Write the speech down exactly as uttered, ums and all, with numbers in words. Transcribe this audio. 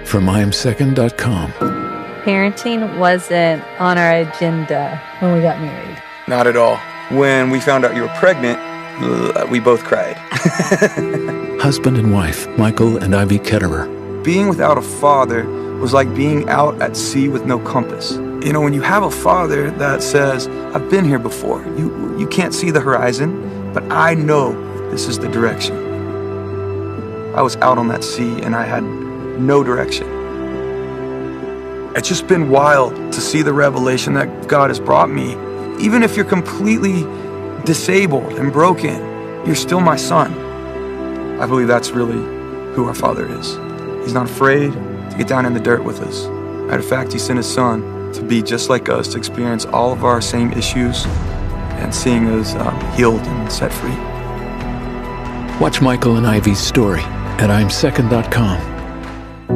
from I am second dot com. Parenting wasn't on our agenda when we got married. Not at all. When we found out you were pregnant, we both cried. Husband and wife, Michael and Ivy Ketterer. Being without a father was like being out at sea with no compass. You know, when you have a father that says, I've been here before, you, you can't see the horizon, but I know this is the direction. I was out on that sea and I had no direction. It's just been wild to see the revelation that God has brought me. Even if you're completely disabled and broken, you're still my son. I believe that's really who our Father is. He's not afraid to get down in the dirt with us. Matter of fact, he sent his son to be just like us, to experience all of our same issues and seeing us um, healed and set free. Watch Michael and Ivy's story at I am second dot com.